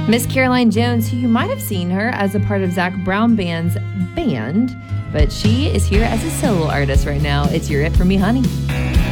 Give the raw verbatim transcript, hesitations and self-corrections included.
Miss Caroline Jones, who you might have seen her as a part of Zac Brown Band's band, but she is here as a solo artist right now. It's You're It For Me, Honey.